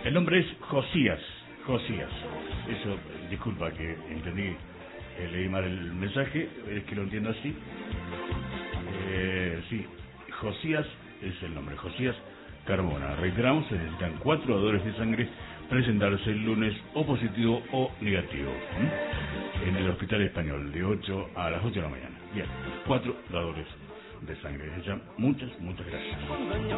El nombre es Josías. Josías. Eso, disculpa que entendí, leí mal el mensaje, es que lo entiendo así. Sí, Josías es el nombre, Josías Carmona. Reiteramos, se necesitan 4 dadores de sangre, presentarse el lunes o positivo o negativo en el Hospital Español de 8 a las 8 de la mañana. Bien, 4 dadores de sangre. Ya, muchas gracias.